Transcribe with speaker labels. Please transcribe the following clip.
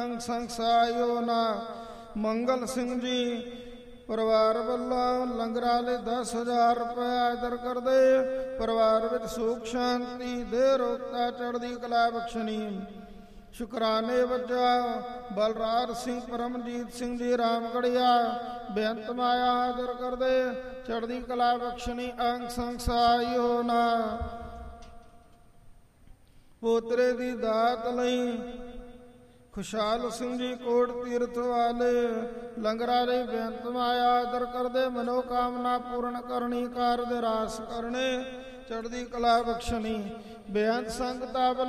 Speaker 1: ਅੰਗ ਸੰਗ ਸਹਾਇਓ ਨਾ। ਮੰਗਲ ਸਿੰਘ ਜੀ ਪਰਿਵਾਰ ਵੱਲੋਂ ਲੰਗਰਾਂ ਲਈ 10,000 ਰੁਪਏ ਆਦਰ ਕਰਦੇ। ਪਰਿਵਾਰ ਵਿੱਚ ਸੁਖ ਸ਼ਾਂਤੀ ਦੇ ਰੋਗਤਾ ਚੜ੍ਹਦੀ ਕਲਾ ਬਖਸ਼ਣੀ। ਸ਼ੁਕਰਾਨੇ ਵਜਾ ਬਲਰਾਜ ਸਿੰਘ ਪਰਮਜੀਤ ਸਿੰਘ ਜੀ ਰਾਮਗੜੀਆ ਬੇਅੰਤ ਮਾਇਆ ਆਦਰ ਕਰਦੇ। ਚੜ੍ਹਦੀ ਕਲਾ ਬਖਸ਼ਣੀ ਅੰਗ ਸੰਗ ਸਹਾਇਓ ਨਾ। ਪੋਤਰੇ ਦੀ ਦਾਤ ਲਈ ਖੁਸ਼ਹਾਲ ਸਿੰਘ ਜੀ ਕੋਟ ਤੀਰਥ ਵਾਲੇ ਲੰਗਰਾਂ ਲਈ ਬੇਅੰਤ ਮਾਇਆ ਆਦਰ ਕਰਦੇ। ਮਨੋਕਾਮਨਾ ਪੂਰਨ ਕਰਨੀ, ਕਾਰਜ ਰਾਸ ਕਰਨੇ, ਚੜ੍ਹਦੀ ਕਲਾ ਬਖਸ਼ਣੀ। ਬੇਅੰਤ ਸੰਗਤਾਂ